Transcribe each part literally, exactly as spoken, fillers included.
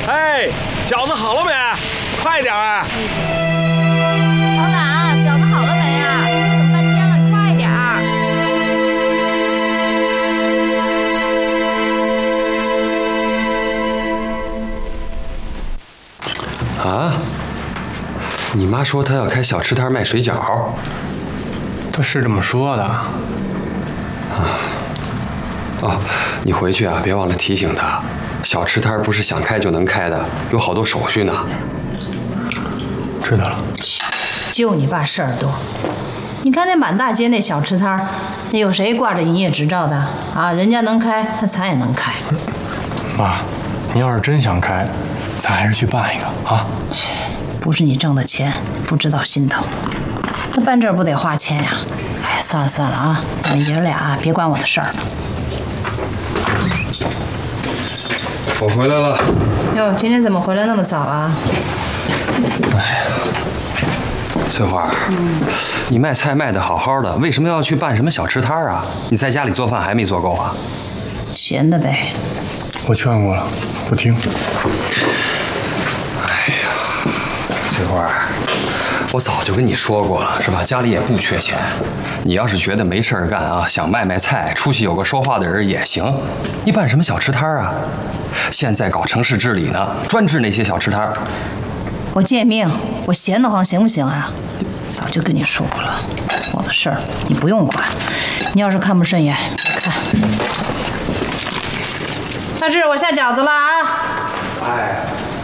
哎，饺子好了没？快点啊！ 老板，饺子好了没啊？我等半天了，快点儿！ 啊？你妈说她要开小吃摊卖水饺。 她是这么说的。啊。 哦，你回去啊，别忘了提醒她，小吃摊不是想开就能开的，有好多手续呢。 知道了。 就你爸事儿多。你看那满大街那小吃摊，那有谁挂着营业执照的啊？人家能开，那咱也能开。 妈，你要是真想开，咱还是去办一个啊。 不是你挣的钱，不知道心疼。那办这儿不得花钱呀？哎，算了算了啊，你们爷俩别管我的事儿了。 我回来了。 哟，今天怎么回来那么早啊？ 哎呀，翠花，嗯，你卖菜卖得好好的，为什么要去办什么小吃摊啊？你在家里做饭还没做够啊？ 闲的呗。 我劝过了，不听。 哎呀，翠花，我早就跟你说过了，是吧？家里也不缺钱，你要是觉得没事儿干啊，想卖卖菜，出去有个说话的人也行。你办什么小吃摊啊？现在搞城市治理呢，专治那些小吃摊。 我贱命，我闲得慌行不行啊？早就跟你说过了，我的事儿你不用管。你要是看不顺眼，别看。大志，我下饺子了啊！ 哎。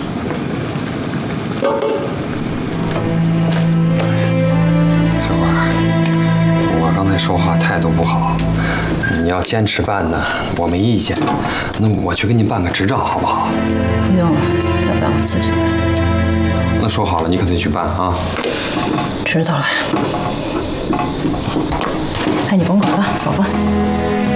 翠花，我刚才说话态度不好，你要坚持办呢，我没意见。那我去给你办个执照，好不好？ 不用了，要办我自己办。 那说好了，你可得去办啊。 知道了。哎，你甭管了，走吧。